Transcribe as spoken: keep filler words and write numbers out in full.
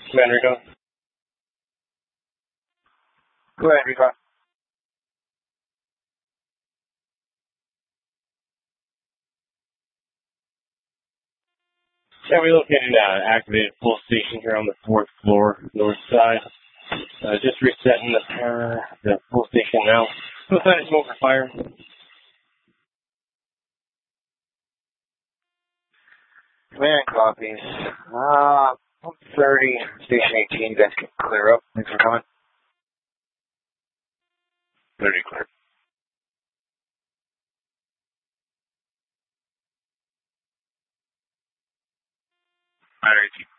Command Recon. Go ahead, Recon. Yeah, we located uh, activated full station here on the fourth floor, north side. Uh, just resetting the power, the full station now. Still trying to smoke for fire. Command copies. Uh, one thirty, Station eighteen, you guys can clear up. Thanks for coming. thirty clear. Battery